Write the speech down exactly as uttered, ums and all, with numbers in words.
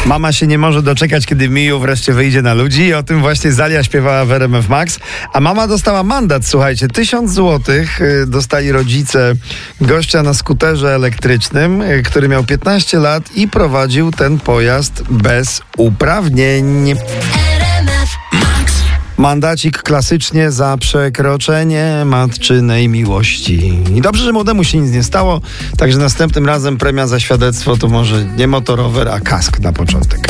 Mama się nie może doczekać, kiedy Miu wreszcie wyjdzie na ludzi i o tym właśnie Zalia śpiewała w R M F Max. A mama dostała mandat, słuchajcie, tysiąc złotych dostali rodzice gościa na skuterze elektrycznym, który miał piętnaście lat i prowadził ten pojazd bez uprawnień. Mandacik klasycznie za przekroczenie matczynej miłości. I dobrze, że młodemu się nic nie stało, także następnym razem premia za świadectwo to może nie motorower, a kask na początek.